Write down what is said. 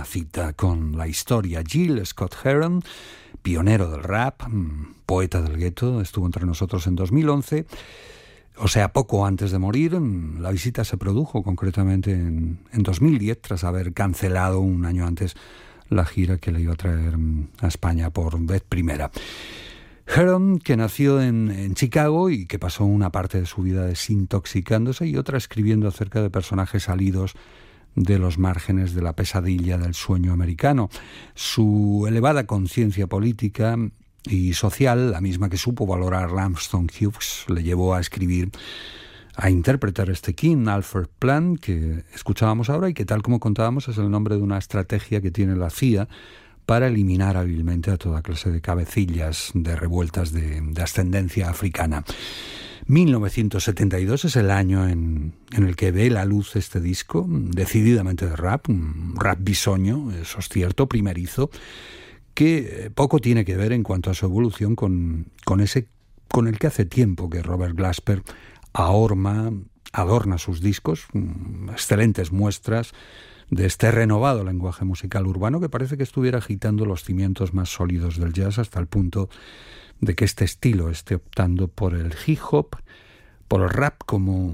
cita con la historia. Gil Scott-Heron, pionero del rap, poeta del gueto, estuvo entre nosotros en 2011. O sea, poco antes de morir. La visita se produjo concretamente en 2010, tras haber cancelado un año antes la gira que le iba a traer a España por vez primera. Heron, que nació en Chicago y que pasó una parte de su vida desintoxicándose y otra escribiendo acerca de personajes salidos de los márgenes de la pesadilla del sueño americano. Su elevada conciencia política y social, la misma que supo valorar Langston Hughes, le llevó a escribir, a interpretar este King Alfred Plan que escuchábamos ahora y que, tal como contábamos, es el nombre de una estrategia que tiene la CIA para eliminar hábilmente a toda clase de cabecillas de revueltas de ascendencia africana. 1972 es el año en el que ve la luz este disco, decididamente de rap, un rap bisoño, eso es cierto, primerizo, que poco tiene que ver en cuanto a su evolución con el que hace tiempo que Robert Glasper adorna sus discos, excelentes muestras de este renovado lenguaje musical urbano que parece que estuviera agitando los cimientos más sólidos del jazz, hasta el punto de que este estilo esté optando por el hip hop, por el rap como